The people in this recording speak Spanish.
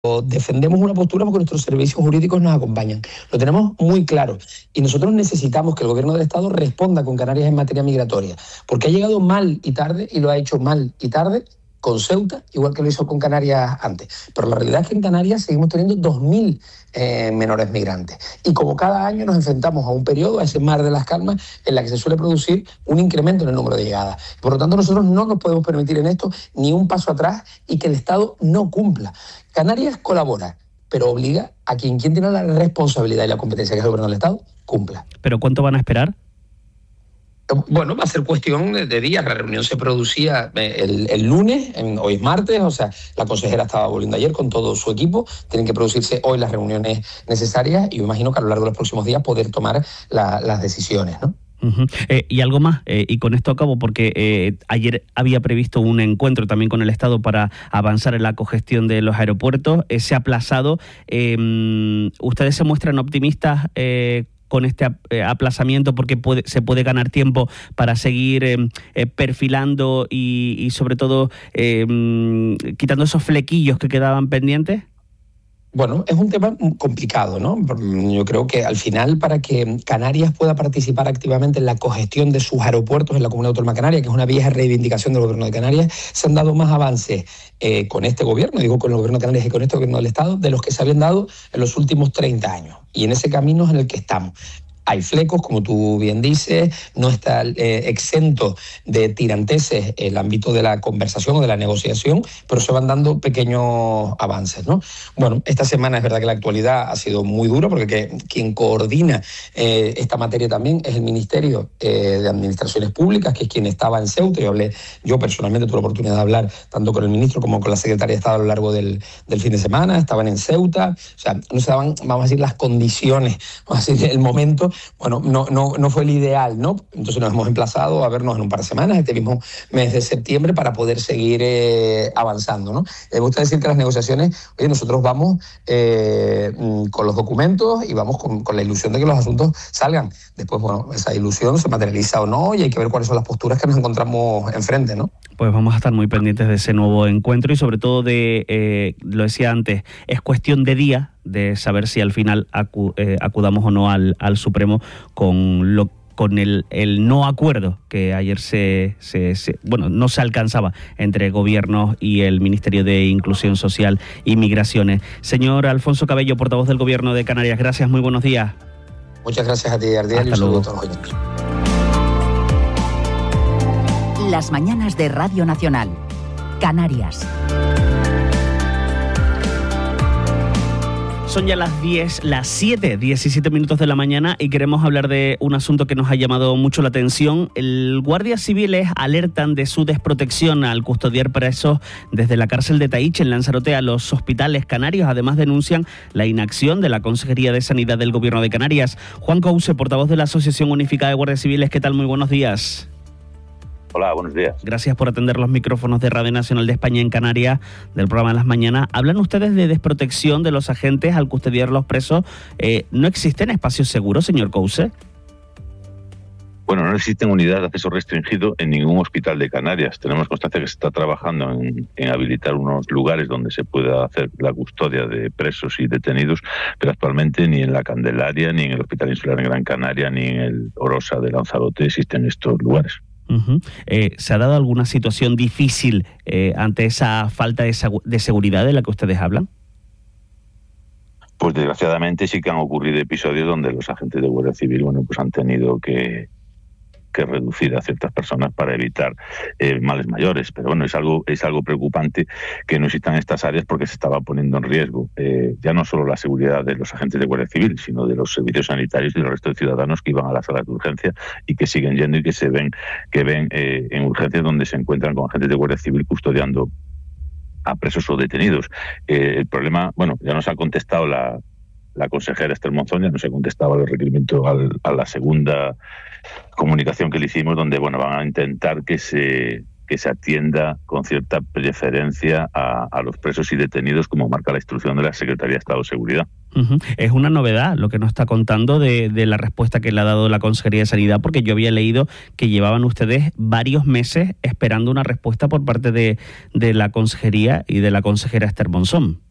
defendemos una postura porque nuestros servicios jurídicos nos acompañan. Lo tenemos muy claro y nosotros necesitamos que el Gobierno del Estado responda con Canarias en materia migratoria, porque ha llegado mal y tarde y lo ha hecho mal y tarde con Ceuta, igual que lo hizo con Canarias antes. Pero la realidad es que en Canarias seguimos teniendo 2.000 menores migrantes. Y como cada año nos enfrentamos a un periodo, a ese mar de las calmas, en la que se suele producir un incremento en el número de llegadas. Por lo tanto, nosotros no nos podemos permitir en esto ni un paso atrás y que el Estado no cumpla. Canarias colabora, pero obliga a quien tiene la responsabilidad y la competencia, que es el Gobierno del Estado, cumpla. ¿Pero cuánto van a esperar? Bueno, va a ser cuestión de días. La reunión se producía el lunes, hoy es martes, o sea, la consejera estaba volviendo ayer con todo su equipo. Tienen que producirse hoy las reuniones necesarias y me imagino que a lo largo de los próximos días poder tomar las decisiones, ¿no? Y algo más, y con esto acabo, porque ayer había previsto un encuentro también con el Estado para avanzar en la cogestión de los aeropuertos, se ha aplazado. ¿Ustedes se muestran optimistas con este aplazamiento porque se puede ganar tiempo para seguir perfilando y sobre todo quitando esos flequillos que quedaban pendientes? Bueno, es un tema complicado, ¿no? Yo creo que al final, para que Canarias pueda participar activamente en la cogestión de sus aeropuertos en la Comunidad Autónoma Canaria, que es una vieja reivindicación del Gobierno de Canarias, se han dado más avances con este Gobierno, digo con el Gobierno de Canarias y con este Gobierno del Estado, de los que se habían dado en los últimos 30 años. Y en ese camino es en el que estamos. Hay flecos, como tú bien dices, no está exento de tiranteses el ámbito de la conversación o de la negociación, pero se van dando pequeños avances, ¿no? Bueno, esta semana es verdad que la actualidad ha sido muy dura porque quien coordina esta materia también es el Ministerio de Administraciones Públicas, que es quien estaba en Ceuta. Yo personalmente tuve la oportunidad de hablar tanto con el ministro como con la secretaria de Estado a lo largo del fin de semana. Estaban en Ceuta, o sea, no se daban, vamos a decir, las condiciones, vamos a decir, el momento. Bueno, no fue el ideal, ¿no? Entonces nos hemos emplazado a vernos en un par de semanas, este mismo mes de septiembre, para poder seguir avanzando, ¿no? Me gusta decir que las negociaciones, oye, nosotros vamos con los documentos y vamos con la ilusión de que los asuntos salgan. Después, bueno, esa ilusión se materializa o no y hay que ver cuáles son las posturas que nos encontramos enfrente, ¿no? Pues vamos a estar muy pendientes de ese nuevo encuentro y sobre todo lo decía antes, es cuestión de día de saber si al final acudamos o no al Supremo con el no acuerdo que ayer no se alcanzaba entre gobiernos y el Ministerio de Inclusión Social y Migraciones. Señor Alfonso Cabello, portavoz del Gobierno de Canarias, gracias, muy buenos días. Muchas gracias a ti, Ardiel, y un saludo a todos los oyentes. Las mañanas de Radio Nacional, Canarias. Son ya las 7:17 minutos de la mañana y queremos hablar de un asunto que nos ha llamado mucho la atención. Guardias civiles alertan de su desprotección al custodiar presos desde la cárcel de Taich, en Lanzarote, a los hospitales canarios. Además, denuncian la inacción de la Consejería de Sanidad del Gobierno de Canarias. Juan Couce, portavoz de la Asociación Unificada de Guardias Civiles, ¿qué tal? Muy buenos días. Hola, buenos días. Gracias por atender los micrófonos de Radio Nacional de España en Canarias, del programa de las mañanas. ¿Hablan ustedes de desprotección de los agentes al custodiar los presos? ¿No existen espacios seguros, señor Couce? Bueno, no existen unidades de acceso restringido en ningún hospital de Canarias. Tenemos constancia que se está trabajando en habilitar unos lugares donde se pueda hacer la custodia de presos y detenidos, pero actualmente ni en la Candelaria, ni en el Hospital Insular en Gran Canaria, ni en el Orosa de Lanzarote existen estos lugares. ¿Se ha dado alguna situación difícil ante esa falta de seguridad de la que ustedes hablan? Pues desgraciadamente sí que han ocurrido episodios donde los agentes de Guardia Civil pues han tenido que reducir a ciertas personas para evitar males mayores, pero bueno, es algo preocupante que no existan estas áreas porque se estaba poniendo en riesgo ya no solo la seguridad de los agentes de Guardia Civil, sino de los servicios sanitarios y del resto de ciudadanos que iban a las salas de urgencia y que siguen yendo y que ven en urgencias donde se encuentran con agentes de Guardia Civil custodiando a presos o detenidos. El problema, bueno, ya nos ha contestado la consejera Esther Monzón, ya nos ha contestado el requerimiento a la segunda comunicación que le hicimos, donde van a intentar que se atienda con cierta preferencia a los presos y detenidos, como marca la instrucción de la Secretaría de Estado de Seguridad. Es una novedad lo que nos está contando de la respuesta que le ha dado la Consejería de Sanidad, porque yo había leído que llevaban ustedes varios meses esperando una respuesta por parte de la Consejería y de la consejera Esther Monzón.